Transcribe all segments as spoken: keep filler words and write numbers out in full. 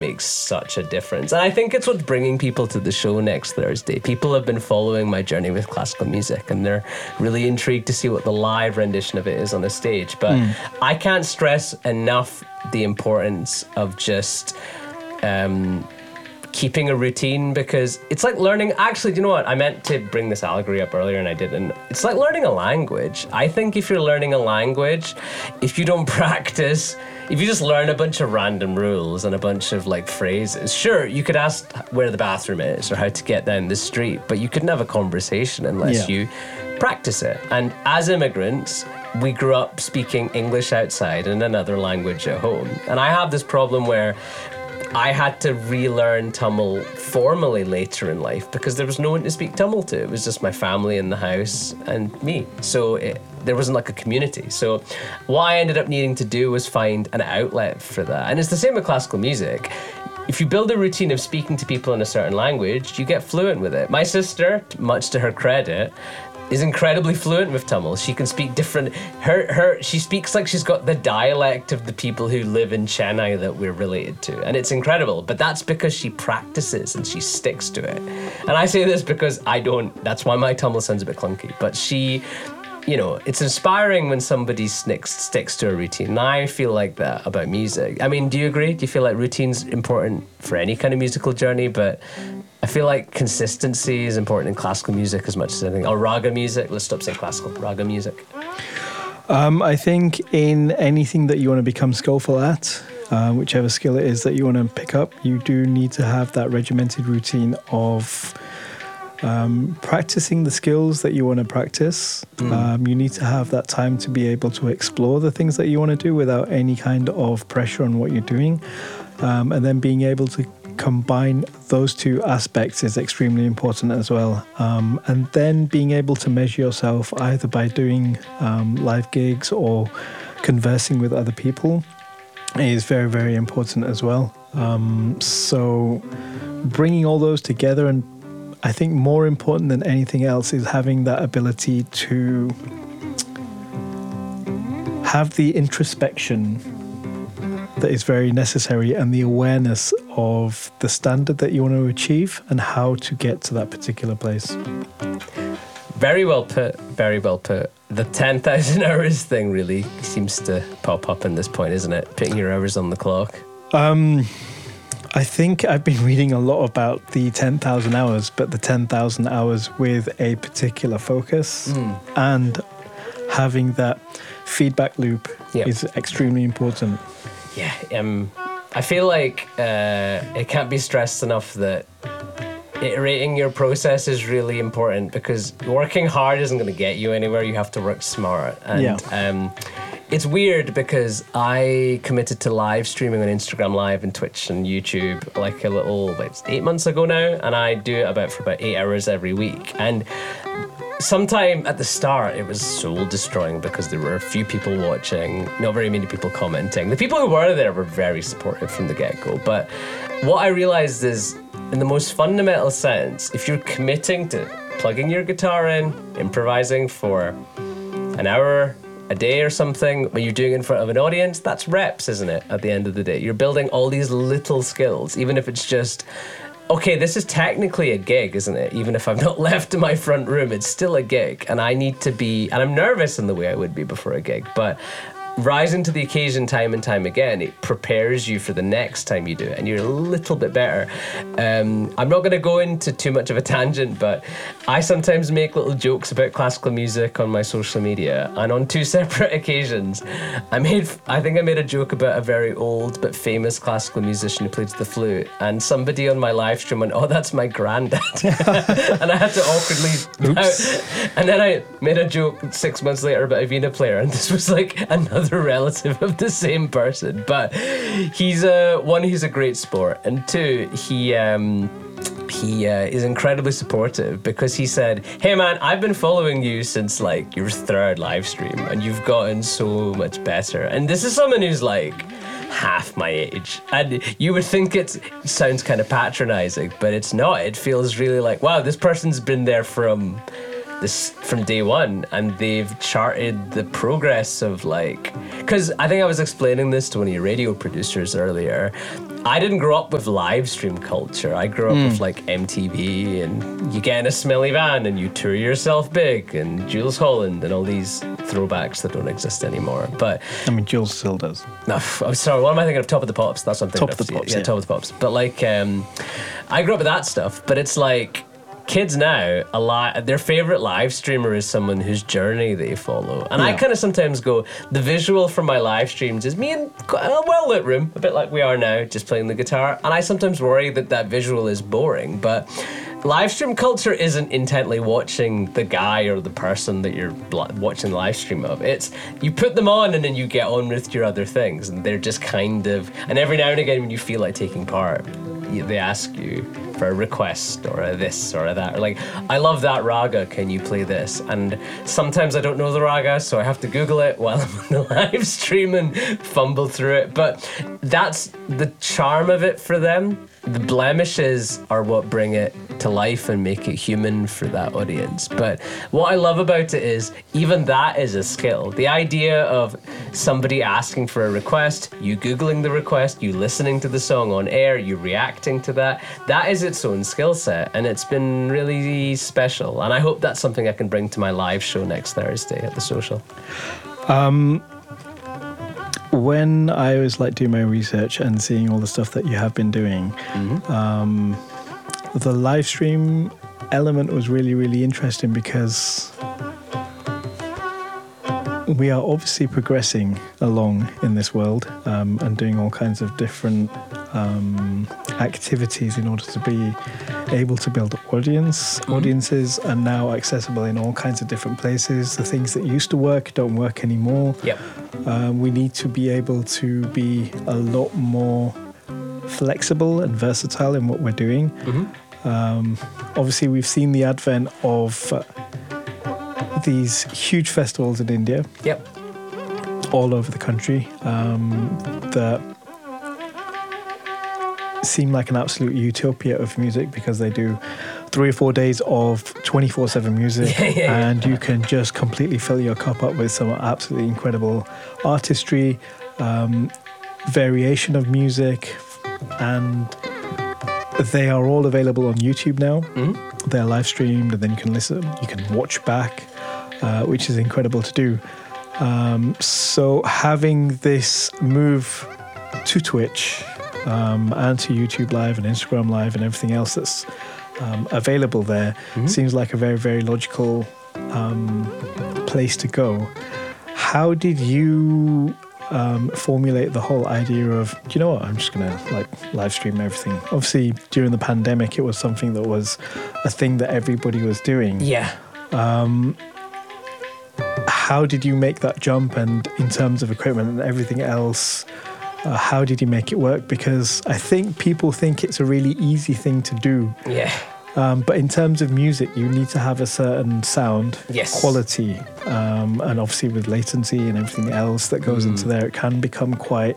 makes such a difference. And I think it's what's bringing people to the show next Thursday. People have been following my journey with classical music, and they're really intrigued to see what the live rendition of it is on a stage. But mm. I can't stress enough the importance of just um, keeping a routine, because it's like learning. Actually, do you know what? I meant to bring this allegory up earlier and I didn't. It's like learning a language. I think if you're learning a language, if you don't practice, if you just learn a bunch of random rules and a bunch of like phrases, sure, you could ask where the bathroom is or how to get down the street, but you couldn't have a conversation unless yeah. you practice it. And as immigrants, we grew up speaking English outside and another language at home. And I have this problem where I had to relearn Tamil formally later in life because there was no one to speak Tamil to. It was just my family in the house and me. So it, there wasn't like a community. So what I ended up needing to do was find an outlet for that. And it's the same with classical music. If you build a routine of speaking to people in a certain language, you get fluent with it. My sister, much to her credit, is incredibly fluent with Tamil. She can speak different, her, her, she speaks like she's got the dialect of the people who live in Chennai that we're related to. And it's incredible, but that's because she practices and she sticks to it. And I say this because I don't, that's why my Tamil sounds a bit clunky, but she, you know, it's inspiring when somebody sticks, sticks to a routine. And I feel like that about music. I mean, do you agree? Do you feel like routine's important for any kind of musical journey? But I feel like consistency is important in classical music as much as anything. Or raga music. Let's stop saying classical. Raga music. Um, I think in anything that you want to become skillful at, uh, whichever skill it is that you want to pick up, you do need to have that regimented routine of um, practicing the skills that you want to practice. Mm. Um, you need to have that time to be able to explore the things that you want to do without any kind of pressure on what you're doing. Um, and then being able to combine those two aspects is extremely important as well. Um, and then being able to measure yourself either by doing um, live gigs or conversing with other people is very, very important as well. Um, so bringing all those together, and I think more important than anything else is having that ability to have the introspection that is very necessary and the awareness of the standard that you want to achieve and how to get to that particular place. Very well put, very well put. The ten thousand hours thing really seems to pop up in this point, isn't it? Putting your hours on the clock. Um, I think I've been reading a lot about the ten thousand hours, but the ten thousand hours with a particular focus mm. and having that feedback loop yep. is extremely important. Yeah, um, I feel like uh, it can't be stressed enough that iterating your process is really important, because working hard isn't going to get you anywhere. You have to work smart. And yeah. um, it's weird because I committed to live streaming on Instagram Live and Twitch and YouTube like a little, like eight months ago now, and I do it about for about eight hours every week. And sometime at the start, it was soul destroying because there were a few people watching, not very many people commenting. The people who were there were very supportive from the get-go. But what I realized is, in the most fundamental sense, if you're committing to plugging your guitar in, improvising for an hour a day or something, when you're doing it in front of an audience, that's reps, isn't it? At the end of the day, you're building all these little skills, even if it's just, okay, this is technically a gig, isn't it? Even if I've not left my front room, it's still a gig, and I need to be, and I'm nervous in the way I would be before a gig, but rising to the occasion time and time again, it prepares you for the next time you do it, and you're a little bit better. Um, I'm not going to go into too much of a tangent, but I sometimes make little jokes about classical music on my social media, and on two separate occasions, I made, I think I made a joke about a very old but famous classical musician who plays the flute, and somebody on my live stream went, "Oh, that's my granddad," and I had to awkwardly, I, and then I made a joke six months later about a Vina player, and this was like another relative of the same person. But he's a one he's a great sport, and two, he um he uh, is incredibly supportive, because he said, "Hey man, I've been following you since like your third live stream, and you've gotten so much better." And this is someone who's like half my age, and you would think it's, it sounds kind of patronizing, but it's not. It feels really like, wow, this person's been there from this from day one, and they've charted the progress of like, because I think I was explaining this to one of your radio producers earlier. I didn't grow up with live stream culture. I grew up mm. with like M T V, and you get in a smelly van and you tour yourself big, and Jules Holland and all these throwbacks that don't exist anymore. But I mean, Jules still does. No, I'm sorry. What am I thinking of? Top of the Pops. That's what I'm thinking Top of the Pops. Yeah, yeah, Top of the Pops. But like, um, I grew up with that stuff. But it's like, kids now, a lot, their favorite live streamer is someone whose journey they follow. And yeah. I kind of sometimes go, the visual from my live streams is me in a well-lit room, a bit like we are now, just playing the guitar. And I sometimes worry that that visual is boring. But live stream culture isn't intently watching the guy or the person that you're watching the live stream of. It's, you put them on and then you get on with your other things. And they're just kind of, and every now and again when you feel like taking part, they ask you for a request or a this or a that. Or like, I love that raga, can you play this? And sometimes I don't know the raga, so I have to Google it while I'm on the live stream and fumble through it. But that's the charm of it for them. The blemishes are what bring it to life and make it human for that audience. But what I love about it is even that is a skill. The idea of somebody asking for a request, you Googling the request, you listening to the song on air, you reacting to that, that is its own skill set, and it's been really special. And I hope that's something I can bring to my live show next Thursday at the Social. Um... When I was like doing my research and seeing all the stuff that you have been doing, mm-hmm. um, the live stream element was really, really interesting because we are obviously progressing along in this world um, and doing all kinds of different um, activities in order to be able to build audience. Mm-hmm. Audiences are now accessible in all kinds of different places. The things that used to work don't work anymore. Yep. Um, we need to be able to be a lot more flexible and versatile in what we're doing. Mm-hmm. Um, obviously, we've seen the advent of uh, these huge festivals in India. Yep. All over the country um, that seem like an absolute utopia of music because they do three or four days of twenty-four seven music yeah, yeah, and yeah. you can just completely fill your cup up with some absolutely incredible artistry, um, variation of music, and they are all available on YouTube now. Mm-hmm. They're live streamed and then you can listen, you can watch back, uh, which is incredible to do. Um, so having this move to Twitch um, and to YouTube Live and Instagram Live and everything else that's um, available there mm-hmm. seems like a very, very logical um, place to go. How did you um, formulate the whole idea of, do you know what, I'm just going to like live stream everything? Obviously, during the pandemic, it was something that was a thing that everybody was doing. Yeah. Um, how did you make that jump, and in terms of equipment and everything else, uh, how did you make it work? Because I think people think it's a really easy thing to do. Yeah. Um, but in terms of music, you need to have a certain sound yes. quality. Um, and obviously with latency and everything else that goes mm. into there, it can become quite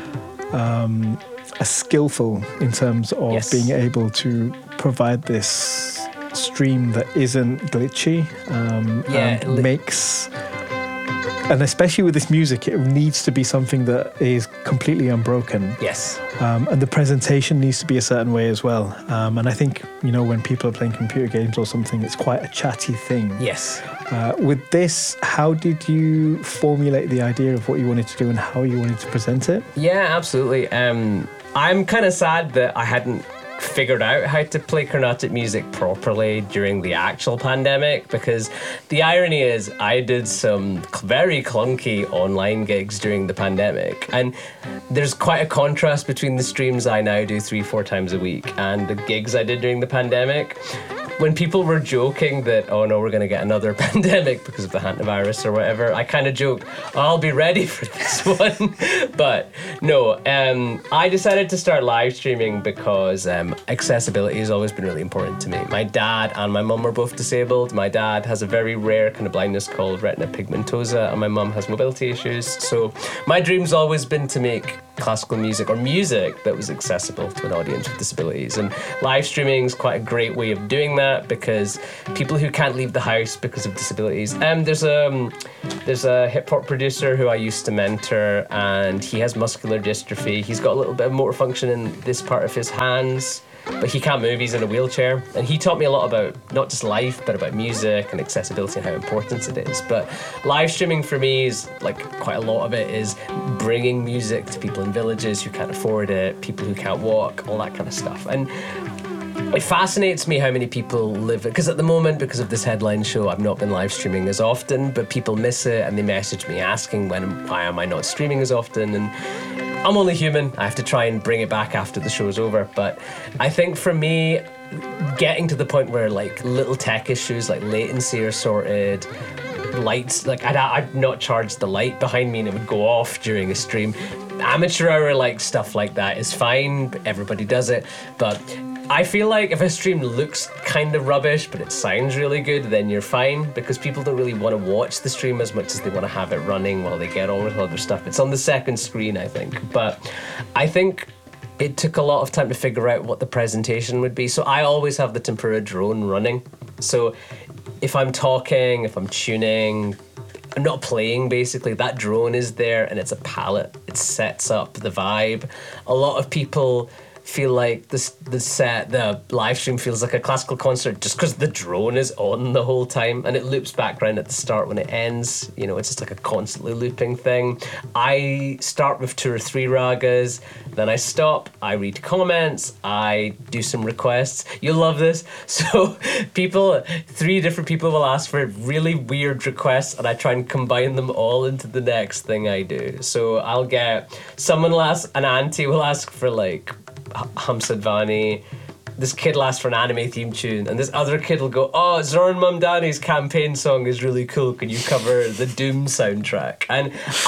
um, a skillful in terms of yes. being able to provide this stream that isn't glitchy, um, yeah, and li- makes... And especially with this music, it needs to be something that is completely unbroken. Yes. Um, and the presentation needs to be a certain way as well. Um, and I think, you know, when people are playing computer games or something, it's quite a chatty thing. Yes. Uh, with this, how did you formulate the idea of what you wanted to do and how you wanted to present it? Yeah, absolutely. Um, I'm kind of sad that I hadn't figured out how to play Carnatic music properly during the actual pandemic, because the irony is I did some very clunky online gigs during the pandemic, and there's quite a contrast between the streams I now do three, four times a week and the gigs I did during the pandemic. When people were joking that, oh no, we're going to get another pandemic because of the hantavirus or whatever, I kind of joked, I'll be ready for this one. But no, um, I decided to start live streaming because um, accessibility has always been really important to me. My dad and my mum are both disabled. My dad has a very rare kind of blindness called retina pigmentosa, and my mum has mobility issues. So my dream's always been to make classical music or music that was accessible to an audience with disabilities. And live streaming is quite a great way of doing that because people who can't leave the house because of disabilities. Um, there's a um, there's a hip hop producer who I used to mentor, and he has muscular dystrophy. He's got a little bit of motor function in this part of his hands, but he can't move, he's in a wheelchair. And he taught me a lot about not just life, but about music and accessibility and how important it is. But live streaming for me is, like, quite a lot of it is bringing music to people in villages who can't afford it, people who can't walk, all that kind of stuff. And it fascinates me how many people live it, because at the moment, because of this headline show, I've not been live streaming as often, but people miss it and they message me asking when, why am I not streaming as often? And I'm only human. I have to try and bring it back after the show's over. But I think for me, getting to the point where like little tech issues like latency are sorted, lights, like I'd, I'd not charge the light behind me and it would go off during a stream. Amateur hour, like stuff like that is fine. Everybody does it. But I feel like if a stream looks kind of rubbish, but it sounds really good, then you're fine, because people don't really want to watch the stream as much as they want to have it running while they get on with other stuff. It's on the second screen, I think. But I think it took a lot of time to figure out what the presentation would be. So I always have the Tempura drone running. So if I'm talking, if I'm tuning, I'm not playing, basically, that drone is there and it's a palette. It sets up the vibe. A lot of people feel like this the set the live stream feels like a classical concert just because the drone is on the whole time and it loops back around at the start when it ends. You know, it's just like a constantly looping thing. I start with two or three ragas, then I stop, I read comments, I do some requests. You'll love this. So people, three different people will ask for really weird requests and I try and combine them all into the next thing I do. So I'll get, someone will ask, an auntie will ask for like Hamsad Vani, this kid will ask for an anime theme tune, and this other kid will go, oh, Zoran Mamdani's campaign song is really cool, can you cover the Doom soundtrack? And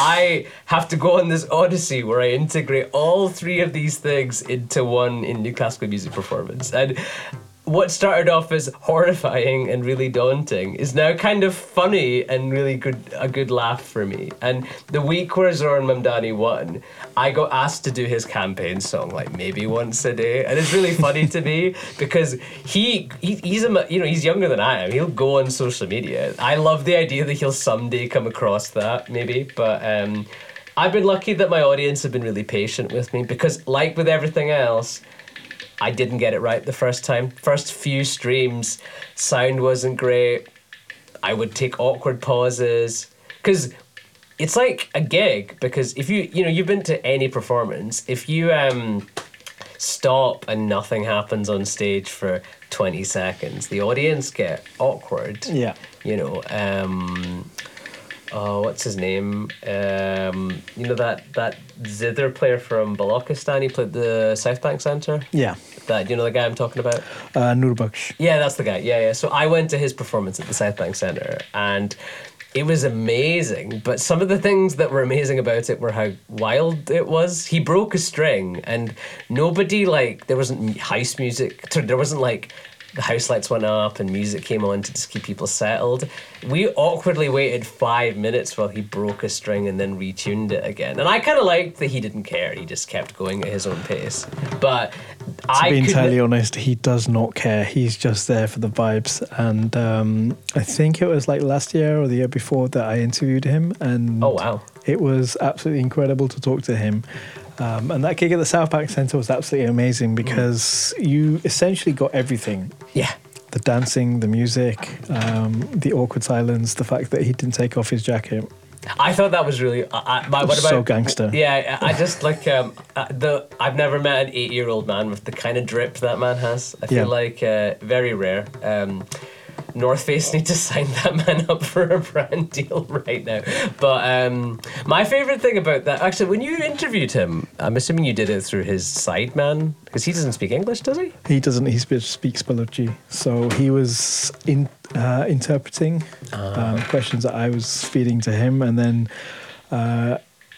I have to go on this odyssey where I integrate all three of these things into one indie classical music performance. And what started off as horrifying and really daunting is now kind of funny and really good, a good laugh for me. And the week where Zoran Mamdani won, I got asked to do his campaign song like maybe once a day, and it's really funny to me because he, he he's a you know he's younger than I am. He'll go on social media. I love the idea that he'll someday come across that maybe, but um, I've been lucky that my audience have been really patient with me because, like with everything else, I didn't get it right the first time. First few streams, sound wasn't great. I would take awkward pauses because it's like a gig. Because if you, you know, you've been to any performance, if you um, stop and nothing happens on stage for twenty seconds, the audience get awkward. Yeah. You know, um, oh, what's his name? Um, you know that that zither player from Balochistan. He played the South Bank Centre. Yeah. That, you know the guy I'm talking about? Uh, Nurbaksh. Yeah, that's the guy. Yeah, yeah. So I went to his performance at the South Bank Centre, and it was amazing. But some of the things that were amazing about it were how wild it was. He broke a string, and nobody like there wasn't house music. There wasn't like. The house lights went up and music came on to just keep people settled. We awkwardly waited five minutes while he broke a string and then retuned it again. And I kind of liked that he didn't care. He just kept going at his own pace. But to I be entirely couldn't... honest, he does not care. He's just there for the vibes. And um, I think it was like last year or the year before that I interviewed him. And Oh, wow. it was absolutely incredible to talk to him. Um, and that gig at the South Bank Centre was absolutely amazing because mm. you essentially got everything. Yeah. The dancing, the music, um, the awkward silence, the fact that he didn't take off his jacket. I thought that was really. I, my, what about, so gangster. Yeah, I just like um, uh, the. I've never met an eight-year-old man with the kind of drip that man has. I feel Yeah. like uh, very rare. Um, North Face need to sign that man up for a brand deal right now. But um, my favourite thing about that, actually, when you interviewed him, I'm assuming you did it through his sideman, because he doesn't speak English, does he? He doesn't. He sp- speaks Balochi, so he was in uh, interpreting um, questions that I was feeding to him, and then uh,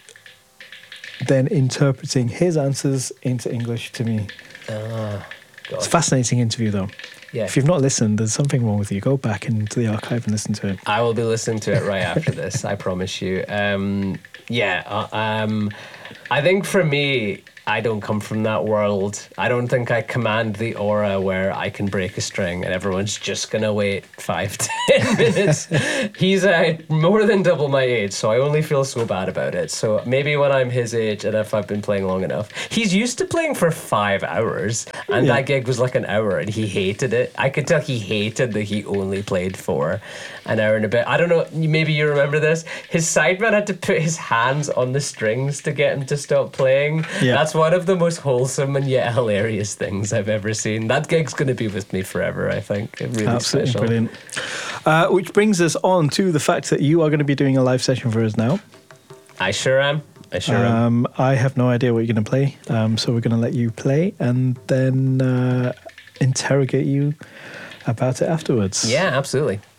then interpreting his answers into English to me. Ah, God. It's a fascinating interview, though. Yeah. If you've not listened, there's something wrong with you. Go back into the archive and listen to it. I will be listening to it right after this. I promise you. Um, yeah. Uh, um, I think for me, I don't come from that world. I don't think I command the aura where I can break a string and everyone's just going to wait five, ten minutes. He's uh, more than double my age, so I only feel so bad about it. So maybe when I'm his age and if I've been playing long enough. He's used to playing for five hours and Yeah. that gig was like an hour and he hated it. I could tell he hated that he only played for an hour and a bit. I don't know, maybe you remember this. His sideman had to put his hands on the strings to get him to stop playing. Yeah. That's one of the most wholesome and yet hilarious things I've ever seen. That gig's going to be with me forever, I think. Really Absolutely special. brilliant. Uh, which brings us on to the fact that you are going to be doing a live session for us now. I sure am. I sure am. Um, I have no idea what you're going to play, um, so we're going to let you play and then uh, interrogate you about it afterwards. Yeah, absolutely.